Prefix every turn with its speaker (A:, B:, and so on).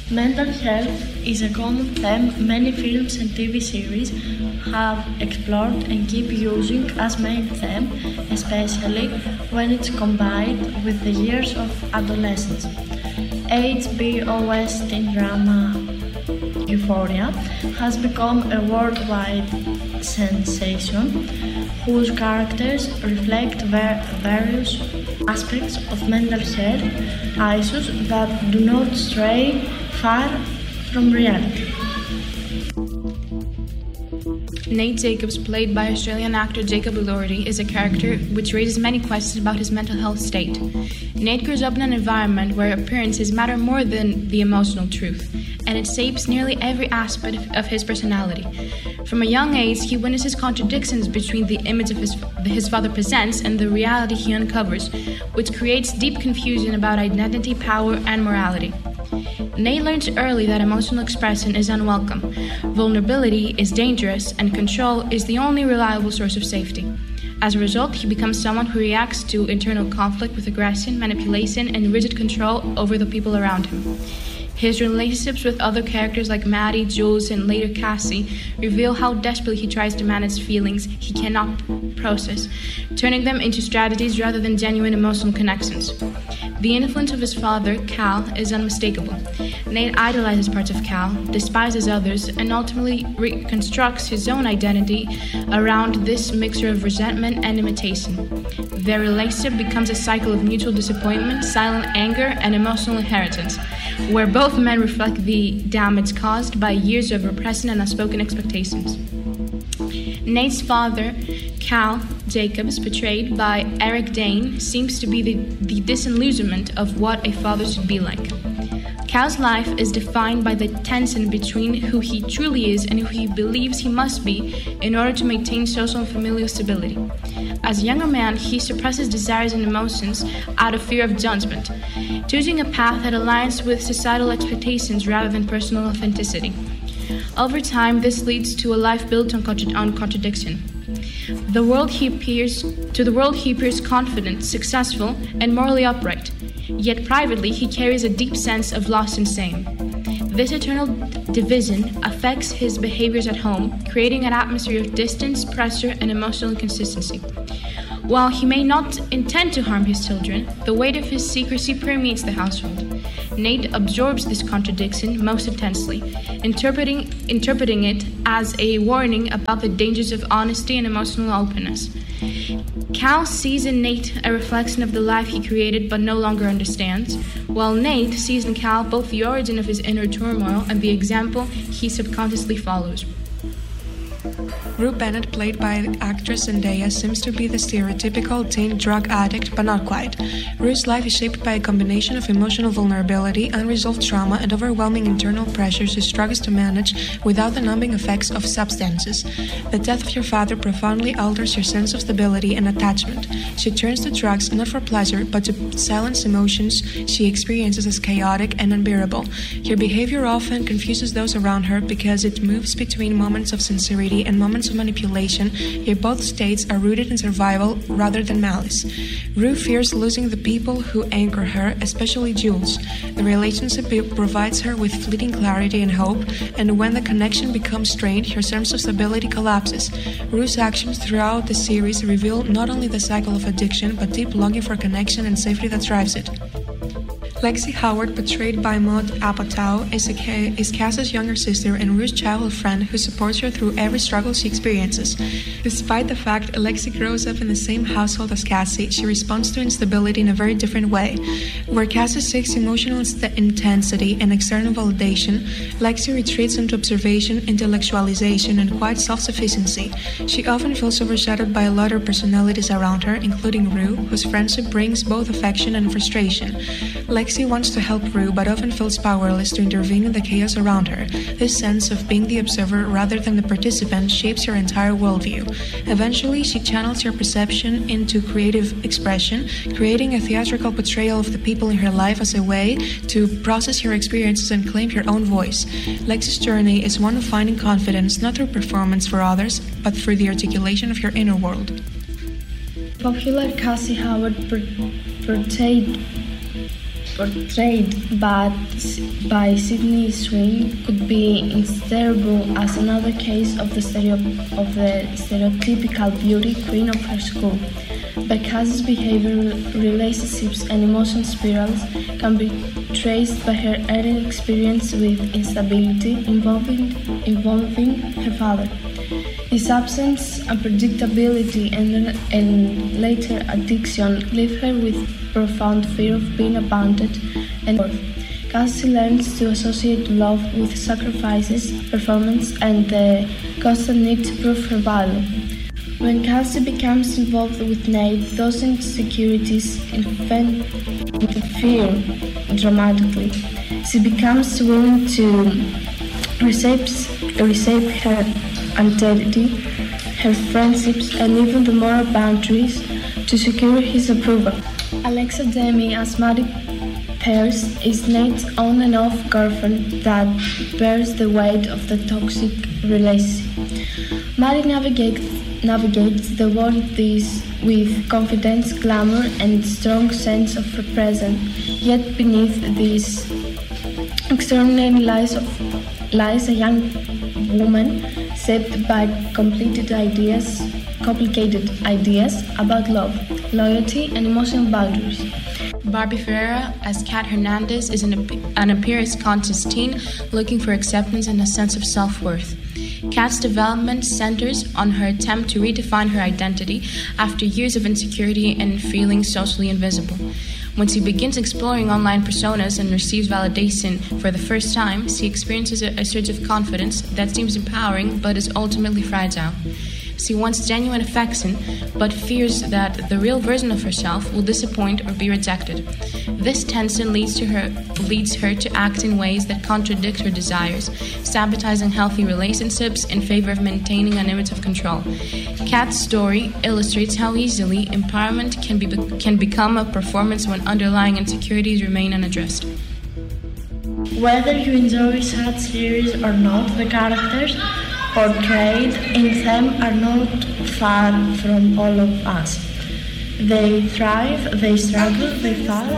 A: Mental health is a common theme many films and TV series have explored and keep using as main theme, especially when it's combined with the years of adolescence. HBO's teen drama Euphoria has become a worldwide sensation whose characters reflect various aspects of mental health issues that do not stray far from reality.
B: Nate Jacobs, played by Australian actor Jacob Elordi, is a character which raises many questions about his mental health state. Nate grows up in an environment where appearances matter more than the emotional truth, and it shapes nearly every aspect of his personality. From a young age, he witnesses contradictions between the image of his father presents and the reality he uncovers, which creates deep confusion about identity, power, and morality. Nate learns early that emotional expression is unwelcome, vulnerability is dangerous, and control is the only reliable source of safety. As a result, he becomes someone who reacts to internal conflict with aggression, manipulation, and rigid control over the people around him. His relationships with other characters like Maddie, Jules, and later Cassie reveal how desperately he tries to manage feelings he cannot process, turning them into strategies rather than genuine emotional connections. The influence of his father, Cal, is unmistakable. Nate idolizes parts of Cal, despises others, and ultimately reconstructs his own identity around this mixture of resentment and imitation. Their relationship becomes a cycle of mutual disappointment, silent anger, and emotional inheritance, where both men reflect the damage caused by years of repression and unspoken expectations. Nate's father, Cal Jacobs, portrayed by Eric Dane, seems to be the disillusionment of what a father should be like. Cal's life is defined by the tension between who he truly is and who he believes he must be in order to maintain social and familial stability. As a younger man, he suppresses desires and emotions out of fear of judgment, choosing a path that aligns with societal expectations rather than personal authenticity. Over time, this leads to a life built on contradiction. To the world he appears confident, successful, and morally upright. Yet privately, he carries a deep sense of loss and shame. This eternal division affects his behaviors at home, creating an atmosphere of distance, pressure, and emotional inconsistency. While he may not intend to harm his children, the weight of his secrecy permeates the household. Nate absorbs this contradiction most intensely, interpreting it as a warning about the dangers of honesty and emotional openness. Cal sees in Nate a reflection of the life he created but no longer understands, while Nate sees in Cal both the origin of his inner turmoil and the example he subconsciously follows.
C: Rue Bennett, played by actress Zendaya, seems to be the stereotypical teen drug addict, but not quite. Rue's life is shaped by a combination of emotional vulnerability, unresolved trauma, and overwhelming internal pressures she struggles to manage without the numbing effects of substances. The death of your father profoundly alters her sense of stability and attachment. She turns to drugs not for pleasure, but to silence emotions she experiences as chaotic and unbearable. Her behavior often confuses those around her because it moves between moments of sincerity and moments of manipulation, yet both states are rooted in survival rather than malice. Rue fears losing the people who anchor her, especially Jules. The relationship provides her with fleeting clarity and hope, and when the connection becomes strained, her sense of stability collapses. Rue's actions throughout the series reveal not only the cycle of addiction, but deep longing for connection and safety that drives it. Lexi Howard, portrayed by Maud Apatow, is Cass's younger sister and Rue's childhood friend who supports her through every struggle she experiences. Despite the fact Lexi grows up in the same household as Cassie, she responds to instability in a very different way. Where Cassie seeks emotional intensity and external validation, Lexi retreats into observation, intellectualization, and quiet self-sufficiency. She often feels overshadowed by a lot of personalities around her, including Rue, whose friendship brings both affection and frustration. Lexi wants to help Rue, but often feels powerless to intervene in the chaos around her. This sense of being the observer rather than the participant shapes her entire worldview. Eventually, she channels her perception into creative expression, creating a theatrical portrayal of the people in her life as a way to process her experiences and claim her own voice. Lexi's journey is one of finding confidence not through performance for others, but through the articulation of her inner world.
A: Popular Cassie Howard portrayed portrayed by Sydney Sweeney could be inseparable as another case of the stereotypical beauty queen of her school. Becca's behavior, relationships, and emotional spirals can be traced by her early experience with instability involving her father. His absence, unpredictability, and later addiction leave her with profound fear of being abandoned and worth. Cassie learns to associate love with sacrifices, performance, and the constant need to prove her value. When Cassie becomes involved with Nate, those insecurities interfere dramatically. She becomes willing to reshape her identity, her friendships, and even the moral boundaries to secure his approval. Alexa Demi as Maddie Pierce is Nate's on and off girlfriend that bears the weight of the toxic relationship. Maddie navigates the world with confidence, glamour, and strong sense of repression. Yet beneath this extraordinary lies a young woman shaped by complicated ideas about love, loyalty, and emotional boundaries.
B: Barbie Ferreira as Kat Hernandez is an appearance-conscious teen looking for acceptance and a sense of self-worth. Kat's development centers on her attempt to redefine her identity after years of insecurity and feeling socially invisible. When she begins exploring online personas and receives validation for the first time, she experiences a surge of confidence that seems empowering but is ultimately fragile. She wants genuine affection, but fears that the real version of herself will disappoint or be rejected. This tension leads her to act in ways that contradict her desires, sabotaging healthy relationships in favor of maintaining an image of control. Kat's story illustrates how easily empowerment can become a performance when underlying insecurities remain unaddressed.
A: Whether you enjoy such series or not, the characters portrayed in them are not far from all of us. They thrive, they struggle, they fall,